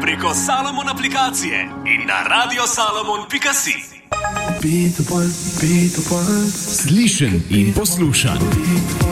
preko Salomon aplikacije in na radiosalomon.si. Slišen in poslušan.